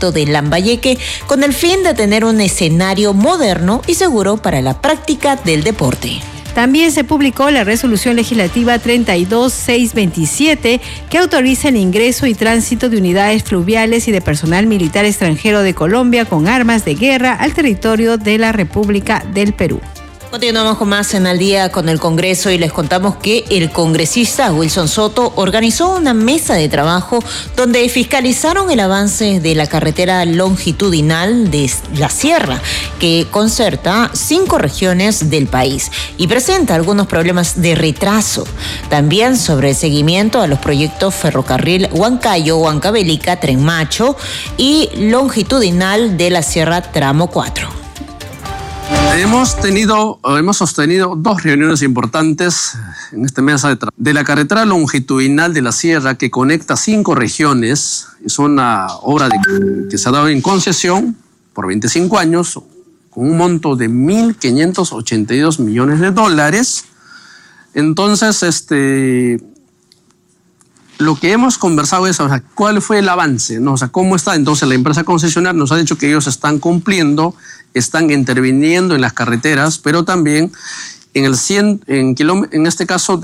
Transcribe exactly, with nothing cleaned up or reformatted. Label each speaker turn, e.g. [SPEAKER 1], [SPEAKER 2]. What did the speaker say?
[SPEAKER 1] departamento de Lambayeque con el fin de tener un escenario moderno y seguro para la práctica del deporte.
[SPEAKER 2] También se publicó la resolución legislativa treinta y dos mil seiscientos veintisiete que autoriza el ingreso y tránsito de unidades fluviales y de personal militar extranjero de Colombia con armas de guerra al territorio de la República del Perú.
[SPEAKER 1] Continuamos con más en Al Día con el Congreso y les contamos que el congresista Wilson Soto organizó una mesa de trabajo donde fiscalizaron el avance de la carretera longitudinal de la Sierra, que concerta cinco regiones del país y presenta algunos problemas de retraso. También sobre el seguimiento a los proyectos ferrocarril Huancayo, Huancavelica, Tren Macho y longitudinal de la Sierra Tramo cuatro.
[SPEAKER 3] Hemos tenido, hemos sostenido dos reuniones importantes en esta mesa de trabajo. De la carretera longitudinal de la Sierra que conecta cinco regiones, es una obra de, que se ha dado en concesión por veinticinco años, con un monto de mil quinientos ochenta y dos millones de dólares. Entonces, este, lo que hemos conversado es, o sea, cuál fue el avance, ¿no? O sea, cómo está. Entonces, la empresa concesionaria nos ha dicho que ellos están cumpliendo, están interviniendo en las carreteras, pero también en el cien, en, kilómetro, en este caso